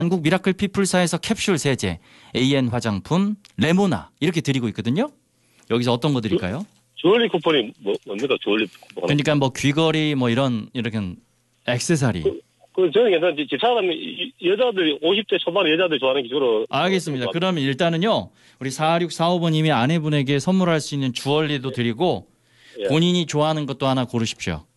한국 미라클 피플사에서 캡슐 세제, AN 화장품, 레모나 이렇게 드리고 있거든요. 여기서 어떤 거 드릴까요? 주얼리 쿠폰이 뭡니까? 주얼리 쿠폰. 그러니까 뭐 귀걸이 뭐 이런 이렇게 액세서리. 저는 괜찮지. 집사람이 여자들이 50대 초반의 여자들 좋아하는 기준으로. 알겠습니다. 그러면 일단은요. 우리 4645번님이 아내분에게 선물할 수 있는 주얼리도 드리고 예. 본인이 좋아하는 것도 하나 고르십시오.